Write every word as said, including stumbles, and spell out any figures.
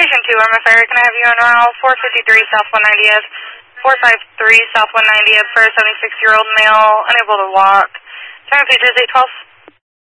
Station two, I'm a ferry. Can I have you on route four fifty-three South one ninetieth, four five three South one ninetieth for a seventy-six-year-old male, unable to walk. Time of features eight twelve.